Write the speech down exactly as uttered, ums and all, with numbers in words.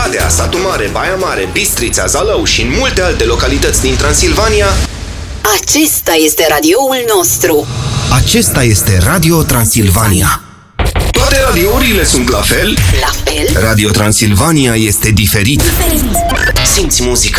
Oradea, Satu Mare, Baia Mare, Bistrița, Zalău și în multe alte localități din Transilvania. Acesta este radioul nostru. Acesta este Radio Transilvania. Toate radiourile sunt la fel? La fel? Radio Transilvania este diferit. Diferit. Simți muzica